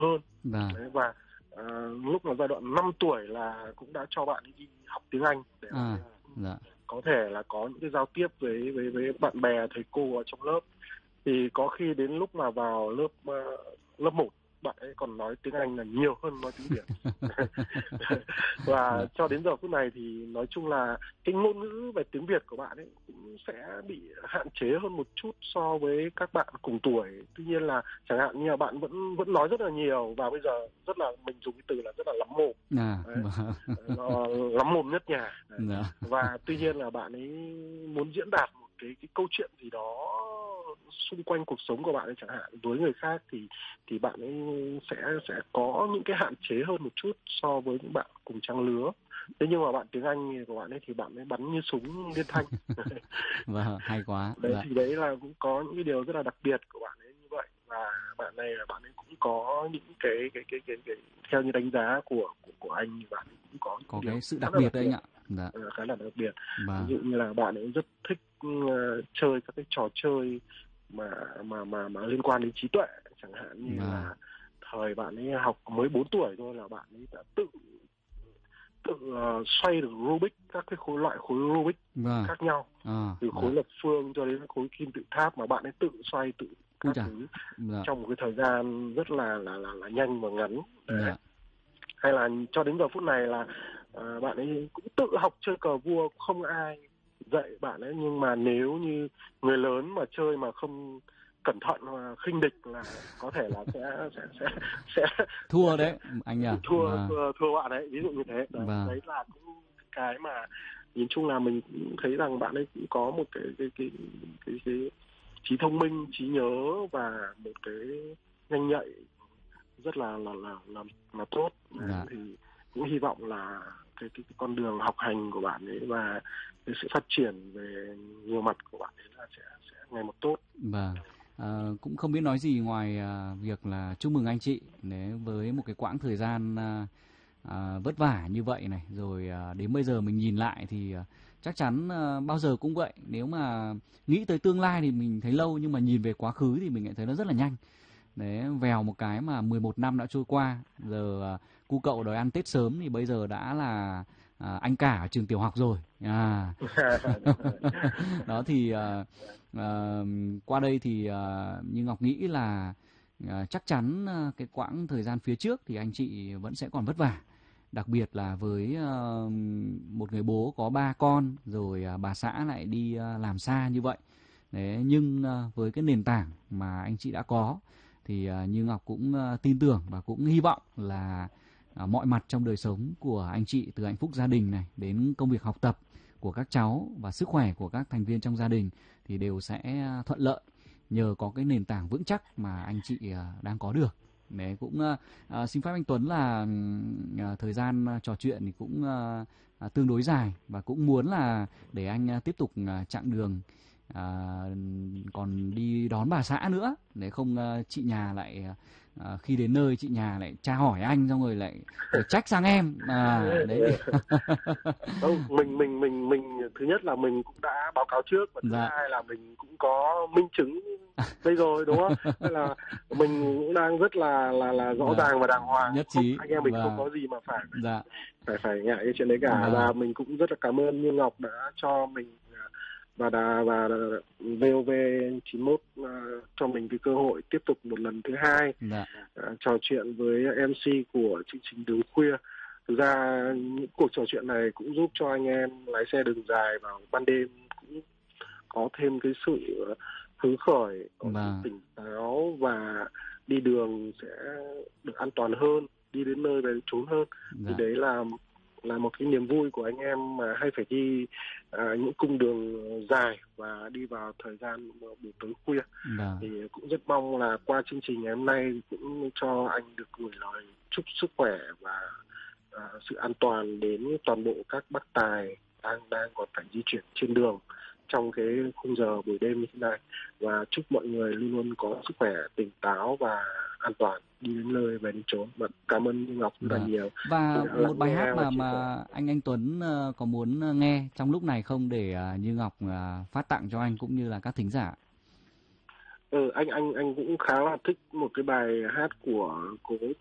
hơn. Vâng. Đấy, và lúc mà giai đoạn 5 tuổi là cũng đã cho bạn đi học tiếng Anh để dạ. có thể là có những cái giao tiếp với bạn bè, thầy cô ở trong lớp. Thì có khi đến lúc mà vào lớp 1, bạn ấy còn nói tiếng Anh là nhiều hơn nói tiếng Việt. Và cho đến giờ phút này thì nói chung là cái ngôn ngữ về tiếng Việt của bạn ấy cũng sẽ bị hạn chế hơn một chút so với các bạn cùng tuổi. Tuy nhiên là chẳng hạn như là bạn vẫn nói rất là nhiều, và bây giờ rất là, mình dùng cái từ là rất là lắm mồm. Lắm mồm nhất nhà. Và tuy nhiên là bạn ấy muốn diễn đạt một cái câu chuyện gì đó xung quanh cuộc sống của bạn ấy chẳng hạn với người khác, thì bạn ấy sẽ có những cái hạn chế hơn một chút so với những bạn cùng trang lứa. Thế nhưng mà bạn tiếng Anh của bạn ấy thì bạn ấy bắn như súng liên thanh. Vâng, hay quá. Đấy, thì đấy là cũng có những cái điều rất là đặc biệt của bạn ấy như vậy. Và bạn này là bạn ấy cũng có những cái theo như đánh giá của anh thì bạn ấy cũng có cái sự đặc biệt đấy anh ạ. Khá là đặc biệt. Ví dụ như là bạn ấy rất thích chơi các cái trò chơi mà liên quan đến trí tuệ, chẳng hạn như là thời bạn ấy học mới 4 tuổi thôi là bạn ấy đã tự xoay được Rubik, các cái loại khối Rubik khác nhau, từ khối lập phương cho đến khối kim tự tháp, mà bạn ấy tự xoay tự các thứ trong một cái thời gian rất là nhanh và ngắn. Đấy. Hay là cho đến giờ phút này là bạn ấy cũng tự học chơi cờ vua, không ai dạy bạn ấy, nhưng mà nếu như người lớn mà chơi mà không cẩn thận và khinh địch là có thể là sẽ thua đấy anh nhỉ. Thua bạn ấy, ví dụ như thế. Đấy là cũng cái mà nhìn chung là mình cũng thấy rằng bạn ấy cũng có một cái trí thông minh, trí nhớ và một cái nhanh nhạy rất là tốt. Thì cũng hy vọng là cái con đường học hành của bạn ấy và cái sự phát triển về nhiều mặt của bạn ấy là sẽ ngày một tốt. Vâng. Cũng không biết nói gì ngoài việc là chúc mừng anh chị với một cái quãng thời gian vất vả như vậy này, rồi đến bây giờ mình nhìn lại thì chắc chắn bao giờ cũng vậy, nếu mà nghĩ tới tương lai thì mình thấy lâu, nhưng mà nhìn về quá khứ thì mình lại thấy nó rất là nhanh. Đấy, vèo một cái mà 11 năm đã trôi qua, giờ cu cậu đòi ăn Tết sớm thì bây giờ đã là anh cả ở trường tiểu học rồi. Đó thì qua đây thì như Ngọc nghĩ là chắc chắn cái quãng thời gian phía trước thì anh chị vẫn sẽ còn vất vả, đặc biệt là với một người bố có 3 con, rồi bà xã lại đi làm xa như vậy. Đấy, nhưng với cái nền tảng mà anh chị đã có thì như Ngọc cũng tin tưởng và cũng hy vọng là mọi mặt trong đời sống của anh chị, từ hạnh phúc gia đình này đến công việc học tập của các cháu và sức khỏe của các thành viên trong gia đình thì đều sẽ thuận lợi nhờ có cái nền tảng vững chắc mà anh chị đang có được. Đấy, cũng xin phép anh Tuấn là thời gian trò chuyện thì cũng tương đối dài, và cũng muốn là để anh tiếp tục chặng đường còn đi đón bà xã nữa, để không chị nhà lại khi đến nơi chị nhà lại tra hỏi anh xong rồi lại trách sang em đấy. mình thứ nhất là mình cũng đã báo cáo trước, và thứ hai là mình cũng có minh chứng đây rồi, đúng không? Nên là mình cũng đang rất là rõ ràng và đàng hoàng, nhất trí. Anh em mình không có gì mà phải ngại cái chuyện đấy cả. Và mình cũng rất là cảm ơn Như Ngọc đã cho mình và VOV91 cho mình cái cơ hội tiếp tục một lần thứ hai trò chuyện với MC của chương trình Đường Khuya. Thực ra những cuộc trò chuyện này cũng giúp cho anh em lái xe đường dài vào ban đêm cũng có thêm cái sự hứng khởi, có sự tỉnh táo, và đi đường sẽ được an toàn hơn, đi đến nơi về chốn hơn. Thì đấy là một cái niềm vui của anh em mà hay phải đi những cung đường dài và đi vào thời gian buổi tối khuya. Thì cũng rất mong là qua chương trình ngày hôm nay cũng cho anh được gửi lời chúc sức khỏe và sự an toàn đến toàn bộ các bác tài đang còn phải di chuyển trên đường trong cái khung giờ buổi đêm như thế này, và chúc mọi người luôn luôn có sức khỏe, tỉnh táo và an toàn đi đến nơi về đến chốn. Và cảm ơn Như Ngọc rất là nhiều. Và một bài hát mà anh Tuấn có muốn nghe trong lúc này không, để Như Ngọc phát tặng cho anh cũng như là các thính giả? anh cũng khá là thích một cái bài hát của cố